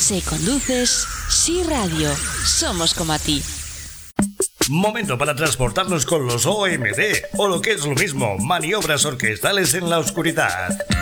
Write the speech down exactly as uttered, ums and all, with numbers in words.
Si conduces, sí radio. Somos como a ti. Momento para transportarnos con los O M D, o lo que es lo mismo, maniobras orquestales en la oscuridad.